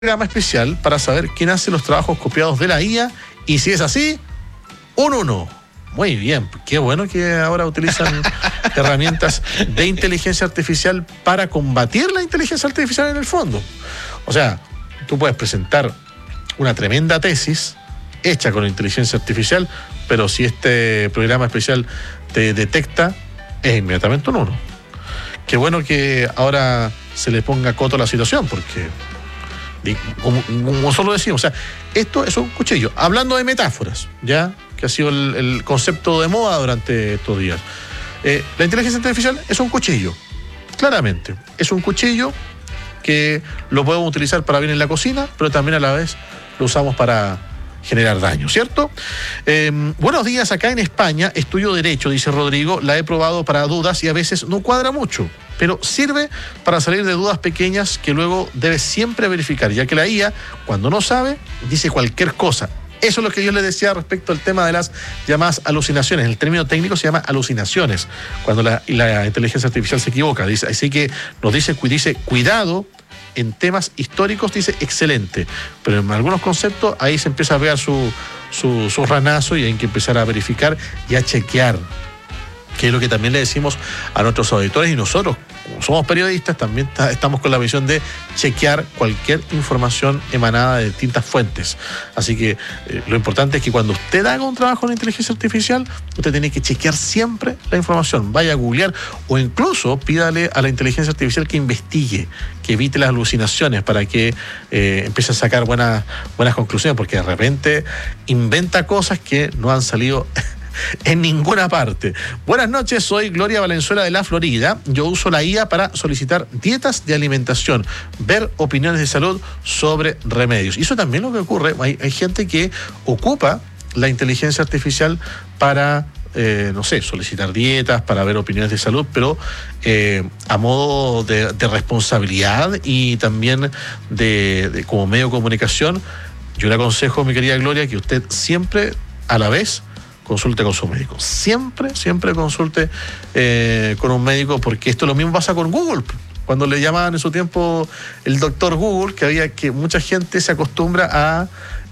programa especial para saber quién hace los trabajos copiados de la IA y si es así, un 1. Muy bien, qué bueno que ahora utilizan herramientas de inteligencia artificial para combatir la inteligencia artificial en el fondo. O sea, tú puedes presentar una tremenda tesis hecha con inteligencia artificial, pero si este programa especial te detecta, es inmediatamente un 1. Qué bueno que ahora se le ponga coto a la situación, porque como solo decimos, o sea, esto es un cuchillo. Hablando de metáforas, ya que ha sido el concepto de moda durante estos días. La inteligencia artificial es un cuchillo, claramente. Es un cuchillo que lo podemos utilizar para bien en la cocina, pero también a la vez lo usamos para generar daño, ¿cierto? Buenos días, acá en España estudio Derecho, dice Rodrigo, la he probado para dudas y a veces no cuadra mucho, pero sirve para salir de dudas pequeñas que luego debes siempre verificar, ya que la IA, cuando no sabe, dice cualquier cosa. Eso es lo que yo les decía respecto al tema de las llamadas alucinaciones. El término técnico se llama alucinaciones, cuando la inteligencia artificial se equivoca. Así que nos dice cuidado. En temas históricos dice excelente, pero en algunos conceptos ahí se empieza a ver su ranazo y hay que empezar a verificar y a chequear, que es lo que también le decimos a nuestros auditores, y nosotros, como somos periodistas, también estamos con la misión de chequear cualquier información emanada de distintas fuentes. Así que lo importante es que cuando usted haga un trabajo en inteligencia artificial, usted tiene que chequear siempre la información, vaya a googlear o incluso pídale a la inteligencia artificial que investigue, que evite las alucinaciones para que empiece a sacar buenas conclusiones, porque de repente inventa cosas que no han salido en ninguna parte. Buenas noches, soy Gloria Valenzuela de la Florida. Yo uso la IA para solicitar dietas de alimentación, ver opiniones de salud sobre remedios. Y eso también es lo que ocurre. Hay gente que ocupa la inteligencia artificial para solicitar dietas, para ver opiniones de salud, pero a modo de responsabilidad y también de como medio de comunicación. Yo le aconsejo, mi querida Gloria, que usted siempre a la vez consulte con su médico. Siempre consulte con un médico, porque esto lo mismo pasa con Google. Cuando le llamaban en su tiempo el doctor Google, que mucha gente se acostumbra a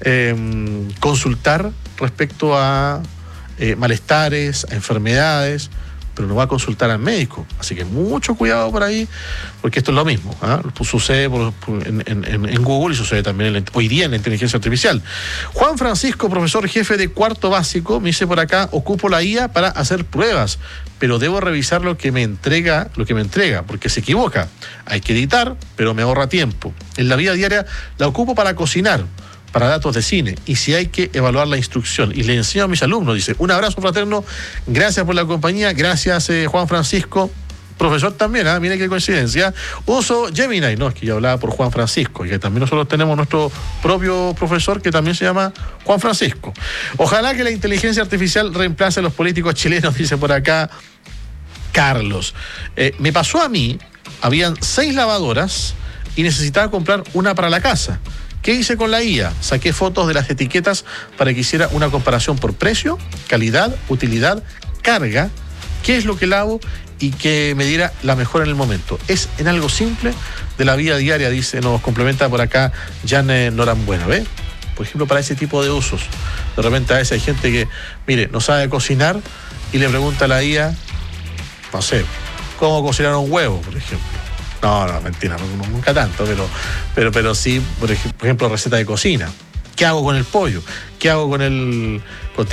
consultar respecto a malestares, a enfermedades, pero no va a consultar al médico. Así que mucho cuidado por ahí, porque esto es lo mismo, sucede en Google y sucede también hoy día en la inteligencia artificial. Juan Francisco, profesor jefe de cuarto básico, me dice por acá: ocupo la IA para hacer pruebas, pero debo revisar lo que me entrega, porque se equivoca. Hay que editar, pero me ahorra tiempo. En la vida diaria la ocupo para cocinar, para datos de cine, y si hay que evaluar la instrucción, y le enseño a mis alumnos. Dice, un abrazo fraterno, gracias por la compañía, gracias Juan Francisco, profesor también, mira qué coincidencia. Uso Gemini, no, es que yo hablaba por Juan Francisco, y que también nosotros tenemos nuestro propio profesor que también se llama Juan Francisco. Ojalá que la inteligencia artificial reemplace a los políticos chilenos, dice por acá Carlos. Me pasó a mí, habían 6 lavadoras y necesitaba comprar una para la casa. ¿Qué hice con la IA? Saqué fotos de las etiquetas para que hiciera una comparación por precio, calidad, utilidad, carga, qué es lo que lavo y que me diera la mejor en el momento. Es en algo simple de la vida diaria, dice, nos complementa por acá Jan Norambuena, ¿ve? Por ejemplo, para ese tipo de usos. De repente a veces hay gente que, mire, no sabe cocinar y le pregunta a la IA, no sé, cómo cocinar un huevo, por ejemplo. No, mentira, nunca tanto, pero sí, por ejemplo, receta de cocina. ¿Qué hago con el pollo? ¿Qué hago con el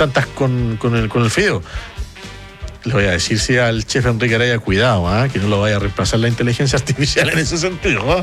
fideo? Le voy a decir si al chef Enrique Araya, cuidado, que no lo vaya a reemplazar la inteligencia artificial en ese sentido,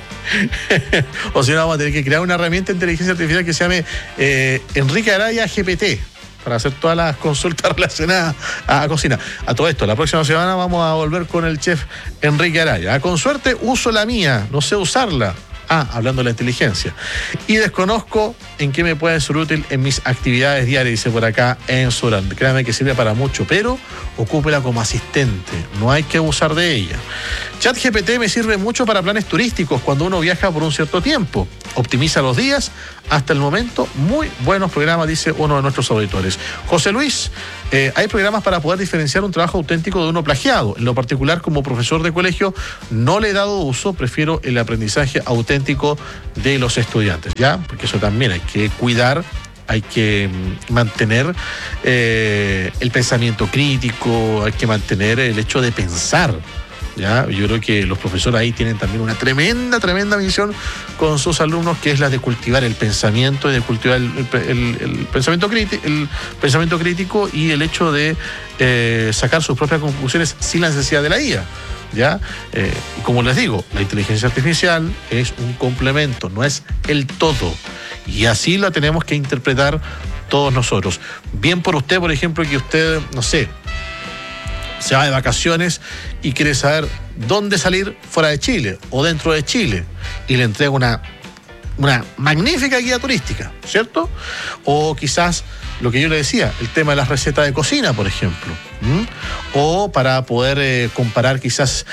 o si no, vamos a tener que crear una herramienta de inteligencia artificial que se llame Enrique Araya GPT, para hacer todas las consultas relacionadas a cocina. A todo esto, la próxima semana vamos a volver con el chef Enrique Araya. Con suerte uso la mía, no sé usarla. Hablando de la inteligencia. Y desconozco en qué me puede ser útil en mis actividades diarias, dice por acá Enzo Durán. Créame que sirve para mucho, pero ocúpela como asistente. No hay que abusar de ella. ChatGPT me sirve mucho para planes turísticos cuando uno viaja por un cierto tiempo. optimiza los días. Hasta el momento, muy buenos programas, dice uno de nuestros auditores. José Luis, hay programas para poder diferenciar un trabajo auténtico de uno plagiado. En lo particular, como profesor de colegio, no le he dado uso, prefiero el aprendizaje auténtico de los estudiantes, ¿ya? Porque eso también hay que cuidar, hay que mantener el pensamiento crítico, hay que mantener el hecho de pensar, ¿ya? Yo creo que los profesores ahí tienen también una tremenda misión con sus alumnos, que es la de cultivar el pensamiento y de cultivar el pensamiento crítico y el hecho de sacar sus propias conclusiones sin la necesidad de la IA, ¿ya? Como les digo, la inteligencia artificial es un complemento, no es el todo. Y así la tenemos que interpretar todos nosotros. Bien por usted, por ejemplo, que usted, no sé, se va de vacaciones y quiere saber dónde salir fuera de Chile o dentro de Chile, y le entrega una magnífica guía turística, ¿cierto? O quizás lo que yo le decía, el tema de las recetas de cocina, por ejemplo, o para poder comparar quizás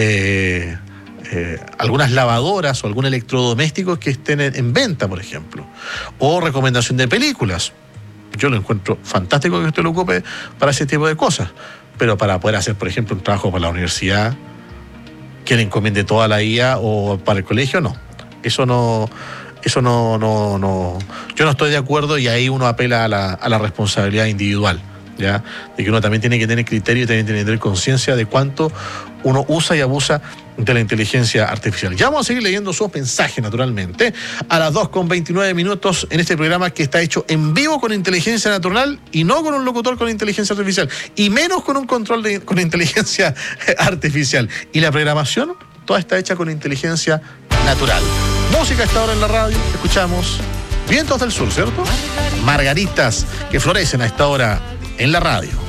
algunas lavadoras o algún electrodoméstico que estén en venta, por ejemplo, o recomendación de películas. Yo lo encuentro fantástico que usted lo ocupe para ese tipo de cosas, pero para poder hacer, por ejemplo, un trabajo para la universidad, que le encomiende toda la IA, o para el colegio, no. Eso no. Yo no estoy de acuerdo, y ahí uno apela a la responsabilidad individual, ¿ya? De que uno también tiene que tener criterio y también tiene que tener conciencia de cuánto uno usa y abusa de la inteligencia artificial. Ya vamos a seguir leyendo sus mensajes, naturalmente, a las 2:29 en este programa que está hecho en vivo con inteligencia natural y no con un locutor con inteligencia artificial, y menos con un control con inteligencia artificial. Y la programación, toda está hecha con inteligencia natural. Música a esta hora en la radio, escuchamos Vientos del Sur, ¿cierto? Margaritas que florecen a esta hora en la radio.